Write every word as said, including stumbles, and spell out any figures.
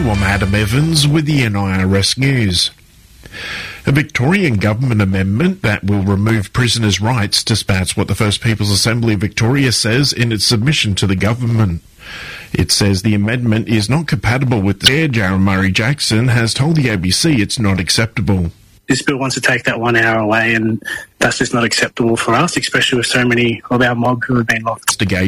I'm Adam Evans with the N I R S News. A Victorian government amendment that will remove prisoners' rights dispats what the First People's Assembly of Victoria says in its submission to the government. It says the amendment is not compatible with the chair. Jaron Murray-Jackson has told the A B C it's not acceptable. This bill wants to take that one hour away, and that's just not acceptable for us, especially with so many of our mob who have been locked.